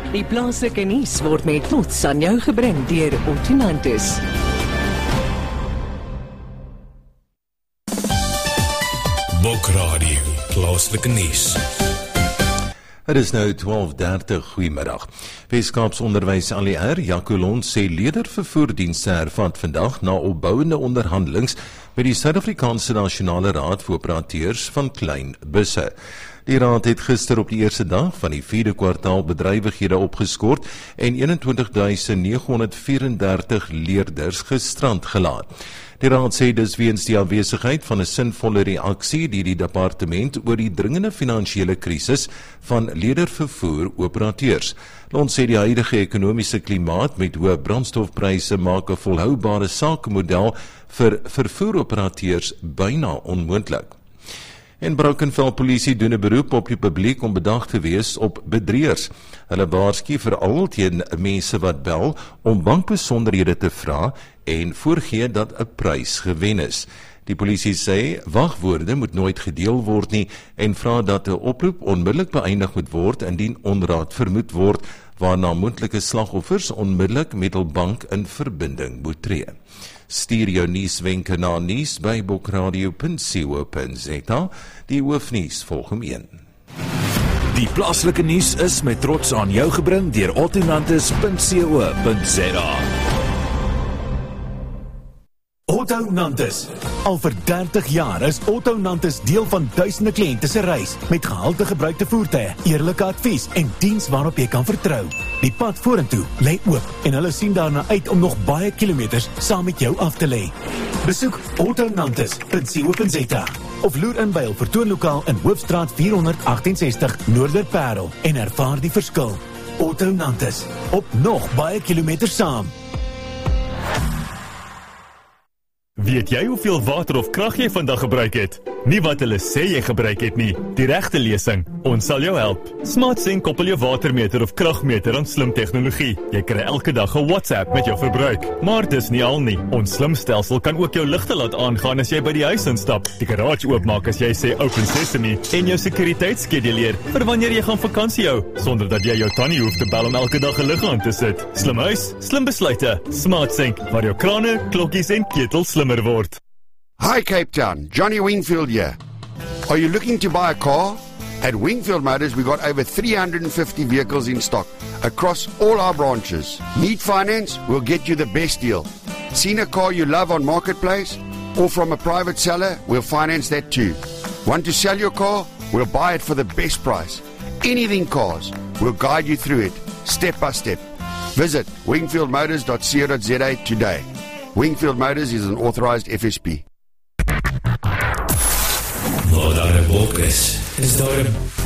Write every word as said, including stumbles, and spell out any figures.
Die plaaslike nuus word met trots aan jou gebring deur Ottonantis. Bokradio, plaaslike nuus. Het is nou twaalf dertig, goeiemiddag. Weskaapse Onderwys A L E R, Jaco Lont, sê leervervoerdienste hervat vandag na opbouende onderhandelings met die Suid-Afrikaanse Nasionale Raad vir Operateurs van Klein Busse. Die raad het gister op die eerste dag van die vierde kwartaal bedrywighede opgeskort en eenentwintig duisend negenhonderd vierendertig leerders gestrand gelaat. Die raad sê dis weens die afwesigheid van 'n sinvolle reaksie deur die departement oor die dringende finansiële krisis van leervervoer operateurs. Ons sê die huidige ekonomiese klimaat met hoë brandstofpryse maak 'n volhoubare sakemodel vir vervoeroperateurs byna onmoontlik. En Brackenfell polisie doen 'n beroep op die publiek om bedag te wees op bedrieërs. Hulle waarsku veral teen mense wat bel om bankbesonderhede te vra en voorgee dat 'n prys gewen is. Die polisie sê wagwoorde moet nooit gedeel word nie en vra dat 'n oproep onmiddellik beëindig moet word indien onraad vermoed word, waarna moontlike slagoffers onmiddellik met hul bank in verbinding moet tree. Stuur jou nuuswenke na nuus by bokradio punt co punt za. Die hoofnuus volg om een. Die plaaslike nuus is met trots aan jou gebring deur ottonantis punt co punt za. Ottonantis. Al vir dertig jaar is Ottonantis deel van duisende kliënte se reis met gehalte gebruikte voertuie, eerlike advies en diens waarop jy kan vertrou. Die pad vorentoe lê oop en hulle sien daarna uit om nog baie kilometers saam met jou af te lê. Besoek ottonantis punt co punt za of loer in by hul vertoonlokaal in Hoofstraat vierhonderd agtensestig Noorderparel en ervaar die verskil. Ottonantis, op nog baie kilometers saam. Weet jy hoeveel water of krag jy vandag gebruik het? Nie wat hulle sê jy gebruik het nie, die regte lesing. Ons sal jou help. SmartSync koppel jou watermeter of kragmeter aan slim tegnologie. Jy kry elke dag 'n WhatsApp met jou verbruik. Maar dis nie al nie. Ons slim stelsel kan ook jou ligte laat aangaan as jy by die huis instap, die garage oopmaak as jy sê open sesame en jou sekuriteitsskeduleer vir wanneer jy gaan vakansie hou, sonder dat jy jou tannie hoef te bel om elke dag 'n lig aan te sit. Slim huis, slim besluite. SmartSync, waar jou krane, klokkies en ketels slim word. Hi Cape Town, Johnny Wingfield here. Are you looking to buy a car? At Wingfield Motors we got over three hundred fifty vehicles in stock across all our branches. Need finance? We'll get you the best deal. Seen a car you love on Marketplace? Or from a private seller? We'll finance that too. Want to sell your car? We'll buy it for the best price. Anything cars, we'll guide you through it, step by step. Visit wingfield motors dot co dot za today. Wingfield Motors is an authorized F S P. Waar daar 'n wolk is, is daar 'n